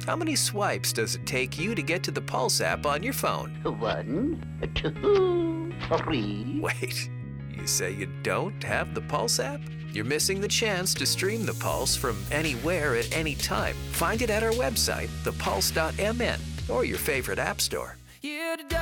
How many swipes does it take you to get to the Pulse app on your phone? 1, 2, 3. Wait, you say you don't have the Pulse app? You're missing the chance to stream the Pulse from anywhere at any time. Find it at our website, thepulse.mn, or your favorite app store.